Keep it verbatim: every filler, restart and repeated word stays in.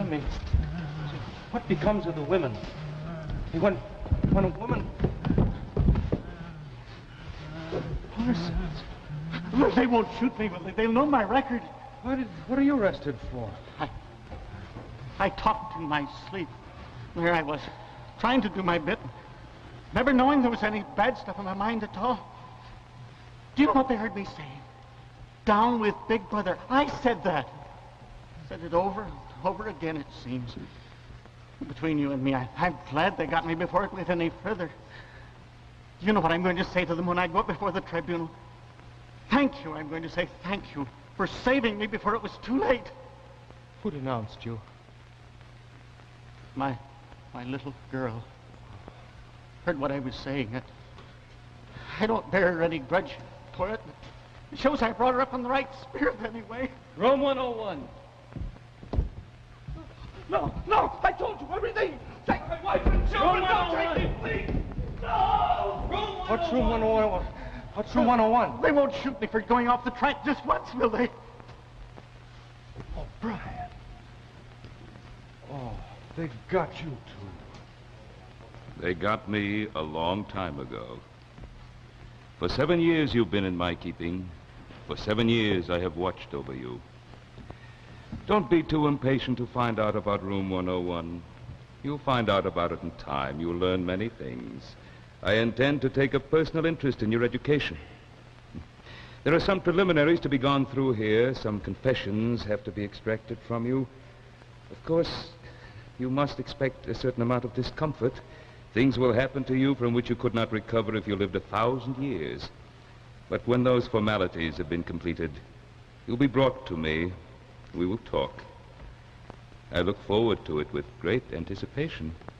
me. What becomes of the women? When, when a woman... Parsons. They won't shoot me, will they? They'll know my record. What, is, what are you arrested for? I, I talked in my sleep. There I was, trying to do my bit, never knowing there was any bad stuff in my mind at all. Do you know what they heard me say? Down with Big Brother. I said that. Said it over and over again, it seems. Between you and me, I, I'm glad they got me before it went any further. You know what I'm going to say to them when I go up before the tribunal? Thank you, I'm going to say thank you for saving me before it was too late. Who denounced you? My, my little girl. Heard what I was saying. I, I don't bear her any grudge for it. It shows I brought her up in the right spirit anyway. Room one oh one. No, no, I told you everything. Take my wife and children. Don't take me, please. No! Room What's room one oh one? What's room one oh one? They won't shoot me for going off the track just once, will they? Oh, Brian. Oh, they've got you too. They got me a long time ago. For seven years you've been in my keeping. For seven years I have watched over you. Don't be too impatient to find out about room one oh one. You'll find out about it in time. You'll learn many things. I intend to take a personal interest in your education. There are some preliminaries to be gone through here. Some confessions have to be extracted from you. Of course, you must expect a certain amount of discomfort. Things will happen to you from which you could not recover if you lived a thousand years. But when those formalities have been completed, you'll be brought to me. We will talk. I look forward to it with great anticipation.